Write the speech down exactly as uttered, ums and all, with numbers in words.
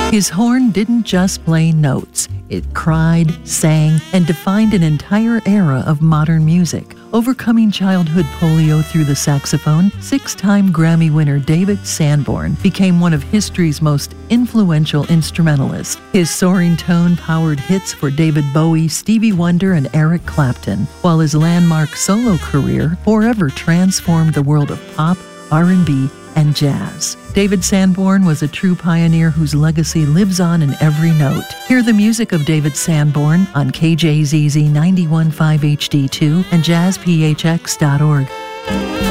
His horn didn't just play notes. It cried, sang, and defined an entire era of modern music. Overcoming childhood polio through the saxophone, six-time Grammy winner David Sanborn became one of history's most influential instrumentalists. His soaring tone powered hits for David Bowie, Stevie Wonder, and Eric Clapton, while his landmark solo career forever transformed the world of pop, R and B, and jazz. David Sanborn was a true pioneer whose legacy lives on in every note. Hear the music of David Sanborn on K J Z Z ninety-one point five H D two and jazz P H X dot org.